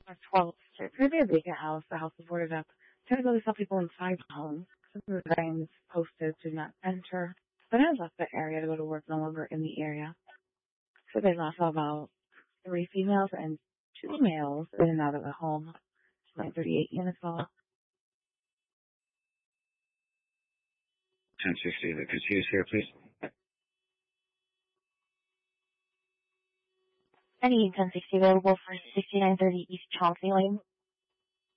12th Street. It's going to be a vacant house. The house is boarded up. Typically, some people inside the home. Some of the signs posted do not enter. But I left the area to go to work no longer in the area. So they left about 3 females and 2 males in and out of the home. 938 units all. 1060, the confused here, please. Any 1060 available for 6930 East Chauncey Lane.